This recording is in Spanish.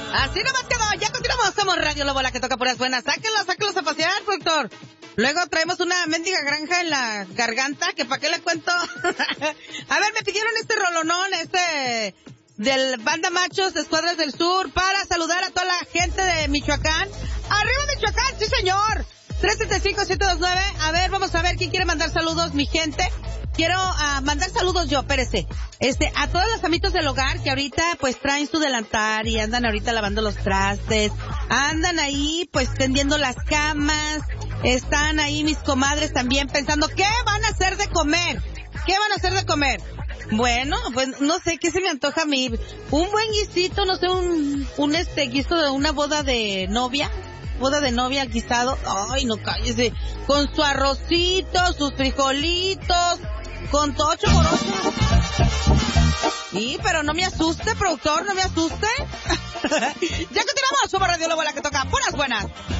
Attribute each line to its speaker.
Speaker 1: Así nomás quedó. Ya continuamos. Somos Radio Lobo, la que toca puras buenas. Sáquenlos a pasear, doctor. Luego traemos una mendiga granja en la garganta, que para qué le cuento. A ver, me pidieron este rolonón, del Banda Machos de Escuadras del Sur, para saludar a toda la gente de Michoacán. ¡Arriba Michoacán! ¡Sí, señor! 375-729. A ver, vamos a ver quién quiere mandar saludos, mi gente. Quiero mandar saludos yo, espérese. A todos los amitos del hogar que ahorita pues traen su delantal y andan ahorita lavando los trastes, andan ahí pues tendiendo las camas, están ahí mis comadres también pensando ¿qué van a hacer de comer? ¿Qué van a hacer de comer? Bueno, pues no sé qué se me antoja a mí. Un buen guisito, no sé, un guiso de una boda de novia al guisado. Ay, no cállese. Con su arrocito, sus frijolitos, con todo 8 por 8. Sí, pero no me asuste, productor, no me asuste. Ya continuamos, somos Radio Lobo, la que toca puras buenas.